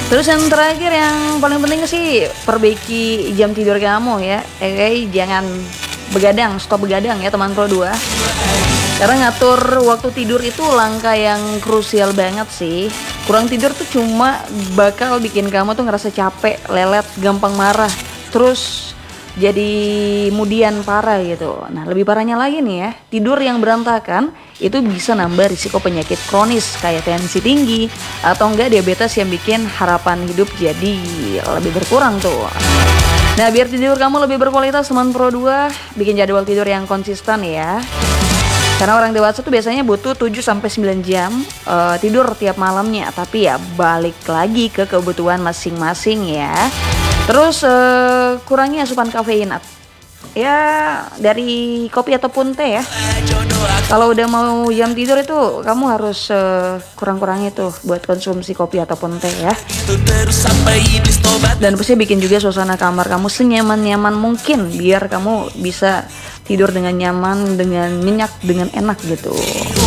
Terus yang terakhir yang paling penting sih perbaiki jam tidur kamu ya. Jangan begadang, stop begadang ya teman Pro 2. Karena ngatur waktu tidur itu langkah yang krusial banget sih. Kurang tidur tuh cuma bakal bikin kamu tuh ngerasa capek, lelet, gampang marah. Terus jadi kemudian parah gitu. Nah, lebih parahnya lagi nih ya, tidur yang berantakan itu bisa nambah risiko penyakit kronis kayak tensi tinggi atau enggak diabetes yang bikin harapan hidup jadi lebih berkurang tuh. Nah, biar tidur kamu lebih berkualitas teman Pro 2, bikin jadwal tidur yang konsisten ya. Karena orang dewasa tuh biasanya butuh 7-9 jam tidur tiap malamnya, tapi ya balik lagi ke kebutuhan masing-masing ya. Terus kurangi asupan kafein ya dari kopi ataupun teh ya. Kalau udah mau jam tidur itu kamu harus kurang-kurangi tuh buat konsumsi kopi ataupun teh ya. Dan pasti bikin juga suasana kamar kamu senyaman-nyaman mungkin biar kamu bisa tidur dengan nyaman, dengan nyenyak, dengan enak gitu.